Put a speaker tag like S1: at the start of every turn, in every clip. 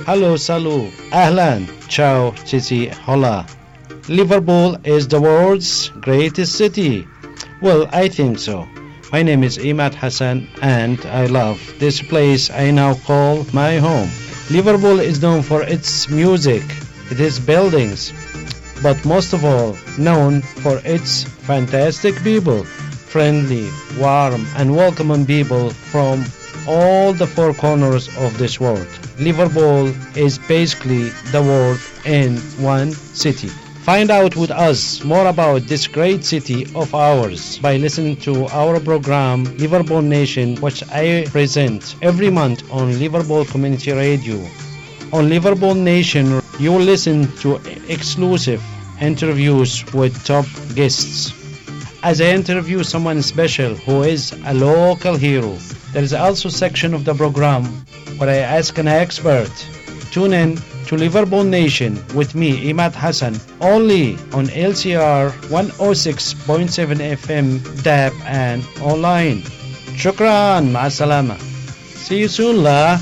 S1: Hello, salut, ahlan, ciao, cici, hola. Liverpool is the world's greatest city. Well, I think so. My name is Imad Hassan and I love this place I now call my home. Liverpool is known for its music, its buildings, but most of all known for its fantastic people, friendly, warm and welcoming people from all the four corners of this world. Liverpool is basically the world in one city. Find out with us more about this great city of ours by listening to our program Liverpool Nation, which I present every month on Liverpool Community Radio. On Liverpool Nation, you will listen to exclusive interviews with top guests. As I interview someone special who is a local hero, there is also a section of the program where I ask an expert. Tune in to Liverpool Nation with me, Imad Hassan, only on LCR 106.7 FM, DAB and online. Shukran, ma'asalama. See you soon, la.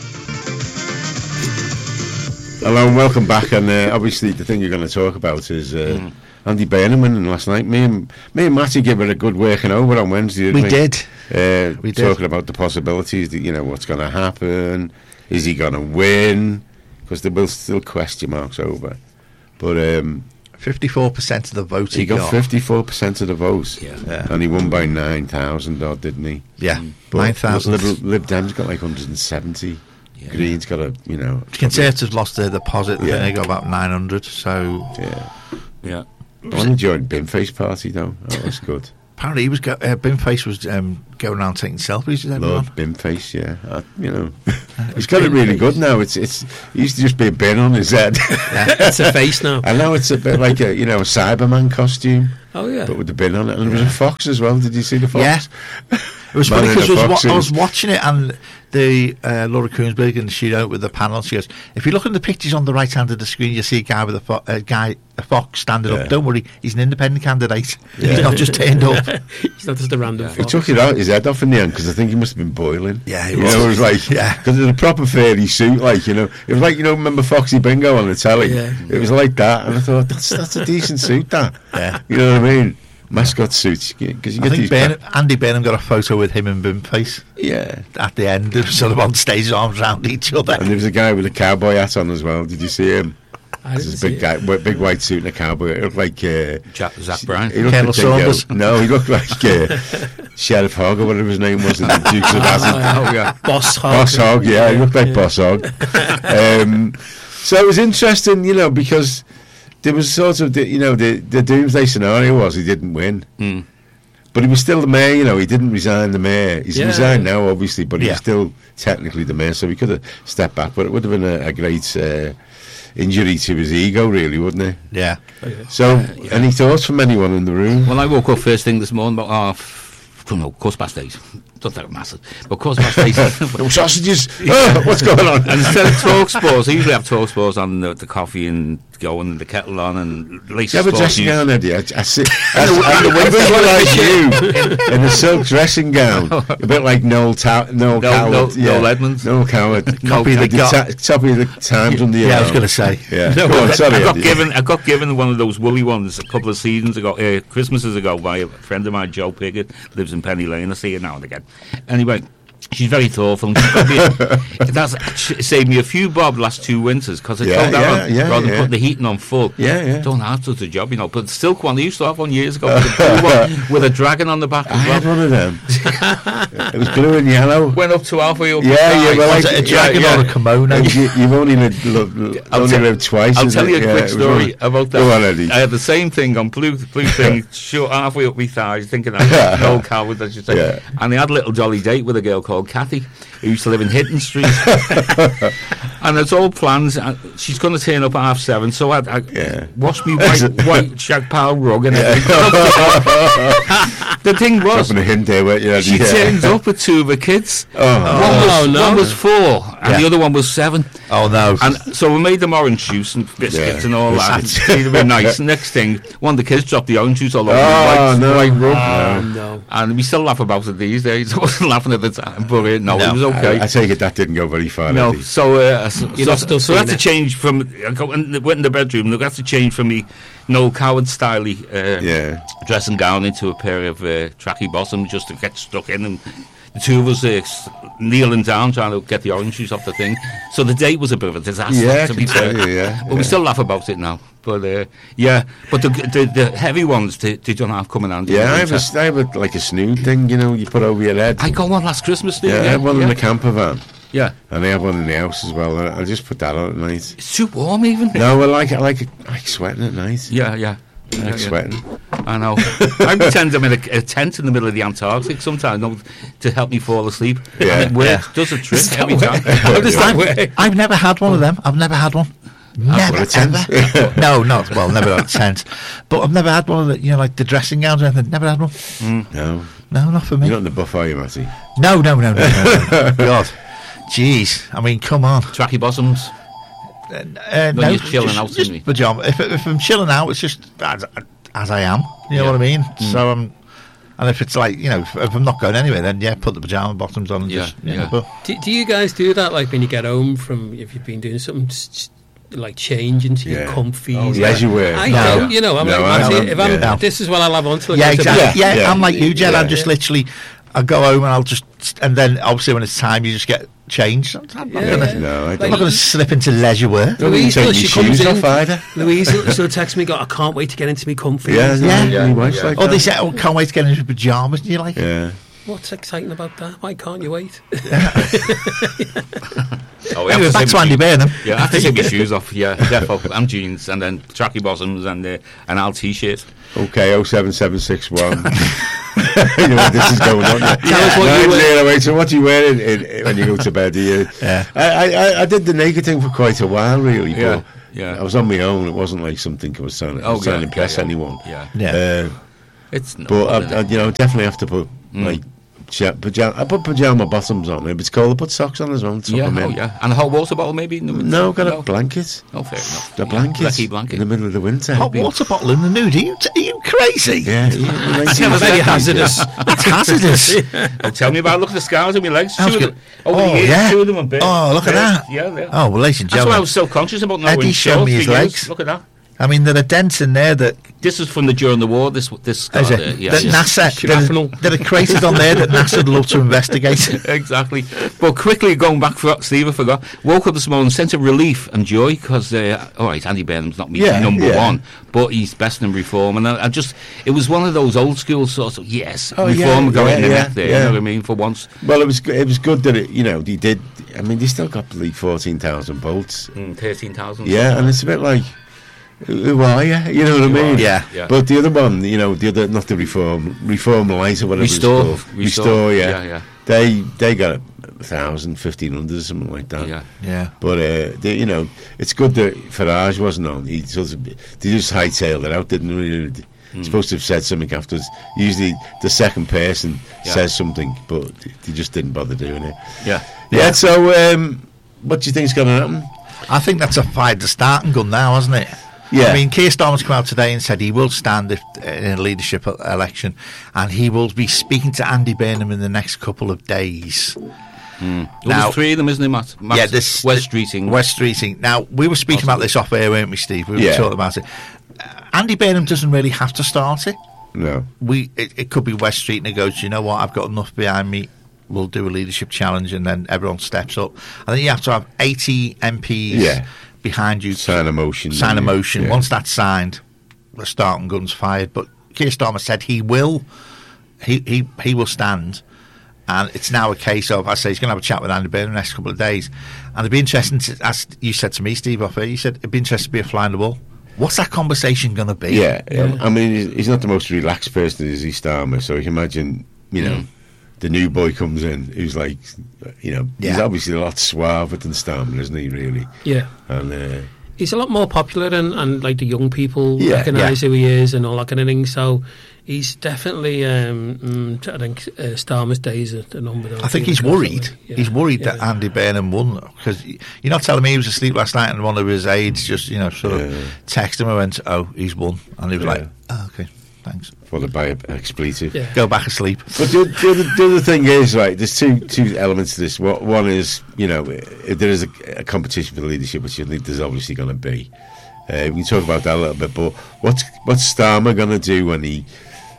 S2: Hello and welcome back, and obviously the thing you're going to talk about is Andy Burnham winning last night. Me and Matty gave it a good working over on Wednesday, didn't we?
S3: We did.
S2: Talking about the possibilities, what's going to happen, is he going to win? Because there will still question marks over. But
S3: 54% of the vote
S2: he got 54% of the votes. Yeah. And he won by 9,000 odd, didn't he?
S3: Yeah, 9,000.
S2: Lib Dem's got like 170. Yeah. Green's got a,
S3: Conservatives lost their deposit. Yeah. They got about 900. So
S2: yeah. I enjoyed Bimface party though. That was good.
S3: Apparently he was Bimface was going around taking selfies with everyone.
S2: Love Bimface, he's got it really good now. It's he used to just be a bin on his head.
S4: Yeah, it's a face now.
S2: And now it's a bit like a Cyberman costume.
S4: Oh yeah,
S2: but with the bin on it, and there was a fox as well. Did you see the fox?
S3: Yeah. It was funny because I was watching it, and the Laura Koonsberg in the shootout with the panel, she goes, if you look at the pictures on the right hand of the screen, you see a guy with a fox standing up. Don't worry, he's an independent candidate. Yeah. He's not just turned up.
S4: He's not just a random fox.
S2: He took his head off in the end because I think he must have been boiling.
S3: Yeah,
S2: it was like, because it was a proper fairy suit, it was like, remember Foxy Bingo on the telly? Yeah. It was like that, and I thought that's a decent suit, that.
S3: Yeah.
S2: You know what I mean? Mascot suits, because you get these.
S3: Andy Burnham got a photo with him and Bimface.
S2: Yeah,
S3: at the end, sort of on stage, arms around each other.
S2: And there was a guy with a cowboy hat on as well. Did you see him? There's a big guy, big white suit and a cowboy. It looked like
S4: Zach Bryan,
S3: Colonel Saunders.
S2: No, he looked like Sheriff Hogg or whatever his name was in the Dukes of Hazzard.
S4: Boss Hogg.
S2: Boss Hogg, yeah, he looked like Boss Hogg. So it was interesting, because there was sort of the doomsday scenario was he didn't win, but he was still the mayor. He didn't resign the mayor. He's resigned now, obviously, but he's still technically the mayor, so he could have stepped back. But it would have been a great injury to his ego, really, wouldn't it?
S3: Yeah.
S2: So, any thoughts from anyone in the room?
S4: Well, I woke up first thing this morning about 8:15. Don't think it matters. But 8:15.
S2: No sausages. What's going on?
S4: And instead of talk sports, I usually have talk sports on the coffee and going and the kettle on and latest.
S2: You have a dressing gown, Eddie. I see. A bit like you in a silk dressing gown, a bit like Noel Coward.
S4: Noel Edmonds.
S2: Noel Coward.
S3: Copy the
S2: Times on the.
S3: Yeah, I was going to say.
S2: Yeah.
S4: No, I got given one of those woolly ones a couple of seasons ago, Christmases ago, by a friend of mine, Joe Piggott, lives in Penny Lane. I see her now and again. Anyway, she's very thoughtful. That's saved me a few bob last 2 winters because I told that rather than putting the heating on full. Don't have such a job, But the silk one, I used to have one years ago with a dragon on the back.
S2: I had one of them. It was blue and yellow.
S4: Went up to halfway up.
S3: Was it a dragon or a kimono?
S2: You've only lived twice.
S4: I'll tell you a quick story about that.
S2: Go on, Eddie.
S4: I had the same thing on blue thing, short halfway up my thighs, thinking I was Noel Coward, as you say. Yeah. And I had a little jolly date with a girl called Kathy, who used to live in Hitton Street. And it's all plans. She's going to turn up at 7:30, so I washed me white shag pile rug and everything. The thing was,
S2: she turns
S4: up with 2 of her kids.
S2: One
S4: was 4 and the other one was 7.
S3: Oh no!
S4: And so we made them orange juice and biscuits and all that. It'd been nice. Next thing, one of the kids dropped the orange juice all over the white rug.
S5: No.
S4: And we still laugh about it these days. I wasn't laughing at the time, but it was okay.
S2: I take it that didn't go very far.
S4: No,
S2: Eddie.
S4: so
S5: so
S4: that's a change from. I went in the bedroom. Look, that's to change from me Noel Coward styley dressing gown into a pair of tracky bottoms just to get stuck in, and the two of us kneeling down trying to get the orange juice off the thing. So the date was a bit of a disaster, to be fair. But we still laugh about it now. But but the heavy ones they don't have coming handy.
S2: Yeah, I have like a snood thing, you put over your head.
S4: I got one last Christmas.
S2: I had one in the camper van.
S4: Yeah,
S2: and I have one in the house as well. I'll just put that on at night.
S4: It's too warm, even.
S2: No, I like sweating at night.
S4: Yeah.
S2: I like sweating.
S4: I know. I pretend I'm in a tent in the middle of the Antarctic sometimes to help me fall asleep.
S2: Yeah.
S4: And it works. Does a trick every time.
S5: How does that work?
S3: I've never had one of them. I've never had one. Never, ever. No, never had a tent. But I've never had one of the, like the dressing gowns or anything. Never had one.
S2: No,
S3: not for me.
S2: You're not in the buff, are you, Matty?
S3: No. God. Jeez. I mean, come on.
S4: Tracky bottoms.
S3: No,
S4: you're chilling out,
S3: just pajama. If I'm chilling out, it's just as I am. You know what I mean? So I'm. And if it's like, if I'm not going anywhere, then put the pyjama bottoms on and just. But
S5: do you guys do that? Like when you get home from, if you've been doing something, like change into your comfies?
S2: Leisure wear.
S5: I don't. This is what I'll have on till
S3: exactly. I'm like you, Jed. I just literally, I go home and and then obviously when it's time, you just get changed. I'm not going to slip into leisure wear.
S5: Louise, she comes in.
S2: Either.
S5: Louise, she'll text me, I can't wait to get into me comfy.
S3: They say, can't wait to get into pyjamas. And you're like,
S5: what's exciting about that? Why can't you wait?
S3: Anyway, back to Andy Burnham.
S4: Yeah, I have to take my shoes off. Yeah, defo, and jeans, and then tracky bottoms and an old t-shirt.
S2: Okay, 07761. You know what this is going on.
S5: Tell us what you wear.
S2: So what do you wear when you go to bed? I did the naked thing for quite a while, really.
S4: Yeah.
S2: I was on my own. It wasn't like something I was trying to impress anyone. But I definitely have to put like I put pyjama bottoms on. If it's cold, I put socks on as well.
S4: And a hot water bottle maybe.
S2: No, got a blanket.
S4: Oh, fair enough.
S2: The blanket in the middle of the winter.
S3: Hot water bottle in the nude. Are you crazy?
S2: Yeah,
S5: it's very hazardous.
S3: It's hazardous.
S4: Tell me about. Look at the scars on my legs. Two of them. Two of them are big.
S3: Oh, look at that.
S4: Yeah.
S3: Oh, well, ladies and gentlemen.
S4: That's why I was so conscious about not wearing shorts.
S3: Eddie showed me his legs.
S4: Look at that.
S3: I mean, there are dents in there that...
S4: This is from during the war, this scar there.
S3: That NASA... There are created on there that NASA would love to investigate.
S4: Exactly. But quickly going back, Steve, I forgot. Woke up this morning, sense of relief and joy, because, Andy Burnham's not me number one, but he's best in reform. And it was one of those old school sorts of, reform going in the neck there, you know what I mean, for once.
S2: Well, it was good that he did... I mean, they still got 14,000 votes.
S4: 13,000.
S2: Yeah, and it's a bit like... Who are you? You know what I mean?
S3: Yeah.
S2: But the other one, not the Reform Light or whatever Restore, yeah. They got 1,000, 1,500 or something like that.
S3: Yeah.
S2: But it's good that Farage wasn't on. They just hightailed it out, didn't really. Supposed to have said something afterwards. Usually the second person says something, but they just didn't bother doing it. Yeah. So, what do you think is going to happen?
S3: I think that's fired the starting gun now, hasn't it?
S2: Yeah.
S3: I mean, Keir Starmer's come out today and said he will stand in a leadership election, and he will be speaking to Andy Burnham in the next couple of days.
S4: Now, there's 3 of them, isn't there, Matt?
S3: This
S4: West Streeting.
S3: West Streeting. Now, we were speaking about this off air, weren't we, Steve? We were talking about it. Andy Burnham doesn't really have to start it.
S2: No.
S3: It could be West Streeting that goes, you know what, I've got enough behind me. We'll do a leadership challenge, and then everyone steps up. I think you have to have 80 MPs behind you.
S2: Sign a motion.
S3: Yeah. Once that's signed, the starting gun's fired. But Keir Starmer said he will. He will stand, and it's now a case of, I say, he's going to have a chat with Andy Burnham in the next couple of days, and it'd be interesting to, as you said to me, Steve, off air, you said it'd be interesting to be a fly on the wall. What's that conversation going to be?
S2: Yeah. I mean, he's not the most relaxed person, is he, Starmer? So you can imagine, the new boy comes in who's he's obviously a lot suaver than Starmer, isn't he, really?
S5: Yeah.
S2: And
S5: he's a lot more popular, and like the young people
S2: Yeah,
S5: recognise who he is and all that kind of thing. So he's definitely, I think, Starmer's days are the number.
S3: I think he's worried. He's worried that Andy Burnham won, because you're not telling me he was asleep last night and one of his aides just, sort of texted him and went, "Oh, he's won," and he was like, "Oh, okay, thanks."
S2: Followed by an expletive.
S5: Yeah.
S3: Go back asleep.
S2: But the other thing is, right, there's two elements to this. One is, if there is a competition for the leadership, which I think there's obviously going to be. We can talk about that a little bit, but what's Starmer going to do when he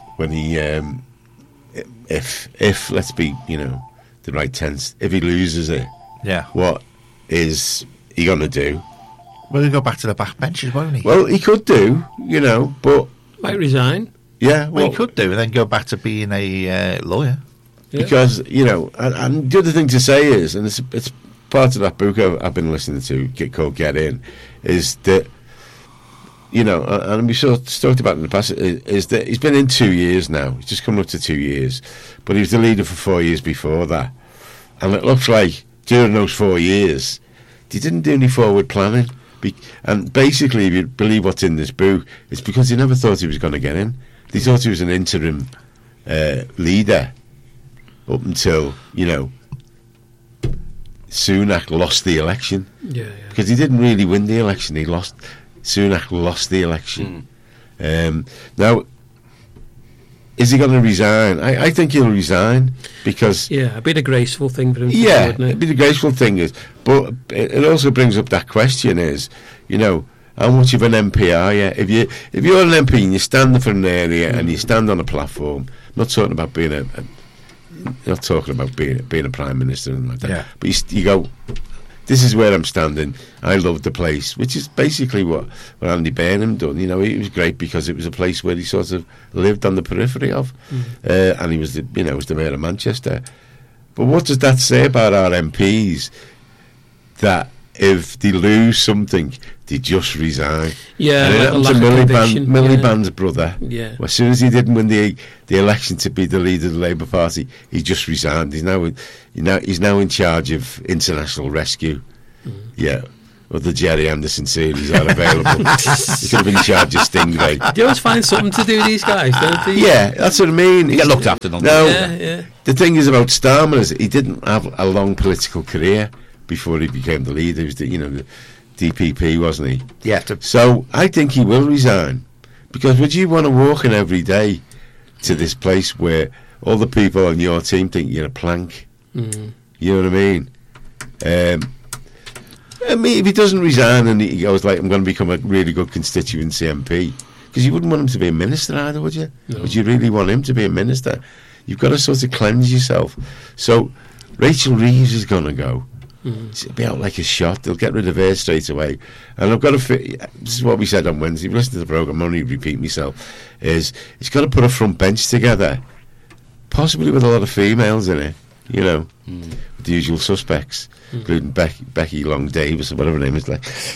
S2: if let's be, the right tense, if he loses it, what is he going to do?
S3: Well, he'll go back to the back benches, won't he?
S2: Well, he could do, but
S5: might resign.
S2: Yeah,
S3: well, he could do, and then go back to being a lawyer.
S2: Yeah. Because, and the other thing to say is, and it's part of that book I've been listening to, called Get In, is that, and we sort of talked about it in the past, is that he's been in 2 years now. He's just coming up to 2 years. But he was the leader for 4 years before that. And it looks like during those 4 years, he didn't do any forward planning. And basically, if you believe what's in this book, it's because he never thought he was going to get in. He thought he was an interim leader up until, Sunak lost the election.
S5: Yeah.
S2: Because he didn't really win the election. Sunak lost the election. Now, is he going to resign? I think he'll resign because...
S5: Yeah, it'd be the graceful thing for him to do, wouldn't it?
S2: It'd be the graceful thing. But it also brings up that question is, how much of an MP are you? If you're an MP and you're standing for an area and you stand on a platform, I'm not talking about being being a prime minister and like that.
S3: Yeah.
S2: But you go, this is where I'm standing. I love the place, which is basically what Andy Burnham done. He was great because it was a place where he sort of lived on the periphery of, and he was was the mayor of Manchester. But what does that say about our MPs? That if they lose something, they just resign.
S5: Yeah,
S2: and it happened to Miliband's brother.
S5: Yeah.
S2: Well, as soon as he didn't win the election to be the leader of the Labour Party, he just resigned. He's now in charge of international rescue. Yeah. Or the Jerry Anderson series are available. He could have been in charge of Stingray.
S5: They always find something to do, these guys, don't they?
S2: Yeah, that's what I mean.
S4: He get looked after, don't
S5: they?
S2: The thing is about Starmer is he didn't have a long political career before he became the leader. He was the DPP, wasn't he?
S3: Yeah.
S2: So I think he will resign, because would you want to walk in every day to this place where all the people on your team think you're a plank? You know what I mean? If he doesn't resign and he goes like, I'm going to become a really good constituency MP, because you wouldn't want him to be a minister either, would you?
S5: No.
S2: Would you really want him to be a minister? You've got to sort of cleanse yourself. So Rachel Reeves is going to go. It'll be out like a shot. They'll get rid of her straight away. And I've got to this is what we said on Wednesday. If you listen to the programme, I'm only repeat myself, is he's got to put a front bench together, possibly with a lot of females in it, with the usual suspects, including Becky Long Davis or whatever her name is,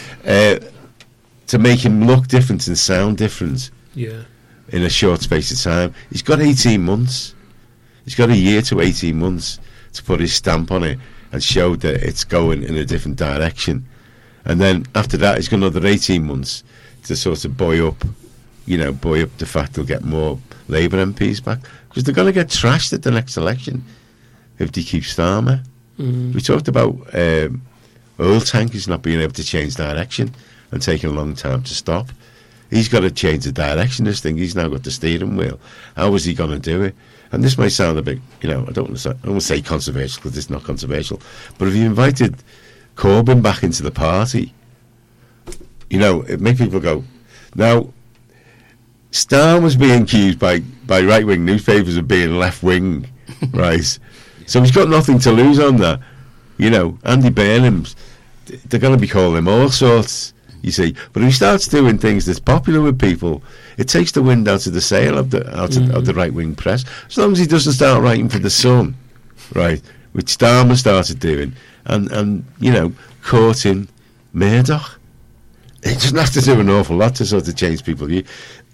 S2: to make him look different and sound different in a short space of time. He's got 18 months. He's got a year to 18 months to put his stamp on it and show that it's going in a different direction. And then after that, he's got another 18 months to sort of buoy up the fact he'll get more Labour MPs back. Because they're going to get trashed at the next election if they keep Starmer. We talked about oil tankers not being able to change direction and taking a long time to stop. He's got to change the direction of this thing. He's now got the steering wheel. How is he going to do it? And this may sound a bit, I don't want to say controversial, because it's not controversial, but if you invited Corbyn back into the party, it made people go. Now, Starr was being accused by right-wing newspapers of being left-wing, right? So he's got nothing to lose on that. Andy Burnham's, they're going to be calling him all sorts, you see. But if he starts doing things that's popular with people, it takes the wind out of the sail of the right-wing press. As long as he doesn't start writing for The Sun, right, which Starmer started doing, and courting Murdoch. It doesn't have to do an awful lot to sort of change people. And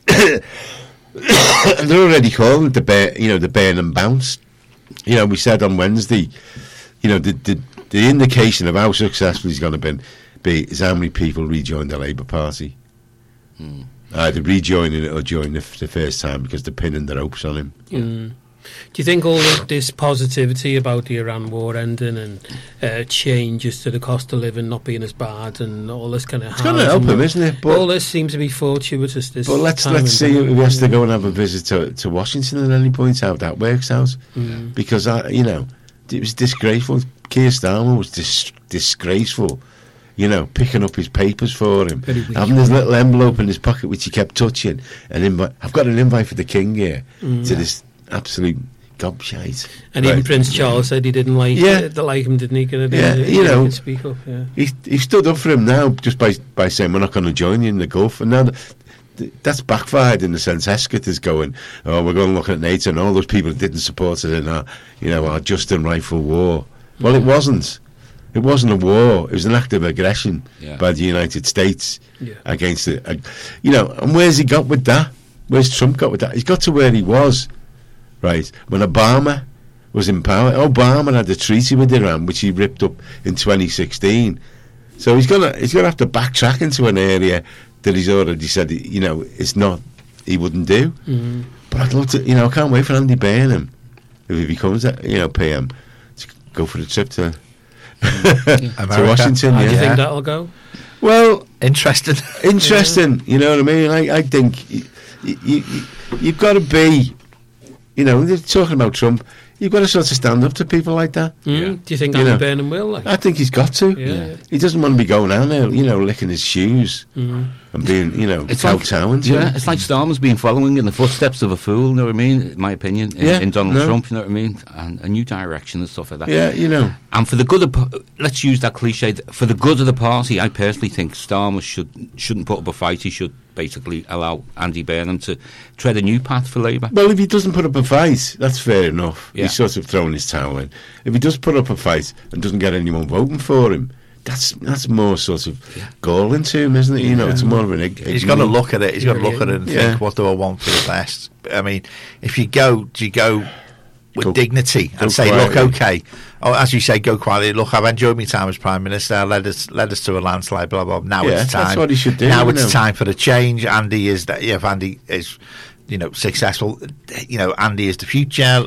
S2: they're already calling it the Burnham bounce. We said on Wednesday, the indication of how successful he's going to be be is how many people rejoined the Labour Party. Either rejoining it or joining it for the first time because they're pinning their hopes on him.
S5: Do you think all of this positivity about the Iran war ending and changes to the cost of living not being as bad and all this kind of...
S2: It's going to help him, isn't it?
S5: But all this seems to be fortuitous.
S2: But let's see if he has to go and have a visit to Washington at any point, how that works out. Because, it was disgraceful. Keir Starmer was disgraceful. Picking up his papers for him, having his little envelope in his pocket which he kept touching, and I've got an invite for the King here to this absolute gobshite.
S5: And even Prince Charles said he didn't like him, didn't he? Could speak up. Yeah.
S2: He stood up for him now just by saying we're not going to join you in the Gulf, and now that's backfired in the sense Hesketh is going, we're going to look at NATO and all those people that didn't support it in our just and rightful war. Well, it wasn't. It wasn't a war. It was an act of aggression by the United States against it. And where's he got with that? Where's Trump got with that? He's got to where he was, right, when Obama was in power. Obama had a treaty with Iran, which he ripped up in 2016. So he's gonna have to backtrack into an area that he's already said, it's not, he wouldn't do. But I'd love to, I can't wait for Andy Burnham, if he becomes PM, to go for the trip to Washington.
S5: How do you think that'll go?
S2: Well,
S3: interesting.
S2: You know what I mean? I think you've got to be, they're talking about Trump. You've got to sort of stand up to people like that.
S5: Do you think Andy Burnham will?
S2: I think he's got to. He doesn't want to be going out there, licking his shoes and being, kowtowing to him.
S4: It's like Starmer's been following in the footsteps of a fool, you know what I mean? In my opinion, in Donald Trump, you know what I mean? And a new direction and stuff like that.
S2: Yeah,
S4: And for the good of, let's use that cliche, for the good of the party, I personally think Starmer shouldn't put up a fight. He should basically allow Andy Burnham to tread a new path for Labour.
S2: Well, if he doesn't put up a fight, that's fair enough. He's sort of throwing his towel in. If he does put up a fight and doesn't get anyone voting for him, that's more sort of galling to him, isn't it? It's more of an
S3: he's got to look at it. He's got to look at it and think, what do I want for the best? I mean, if you go, do you go with dignity and say, quietly. Look, okay, as you say, go quietly. Look, I've enjoyed my time as Prime Minister. Led us to a landslide. Blah blah. Now it's time.
S2: That's what he should do.
S3: Now it's time for the change. Andy is that. If Andy is, successful. Andy is the future.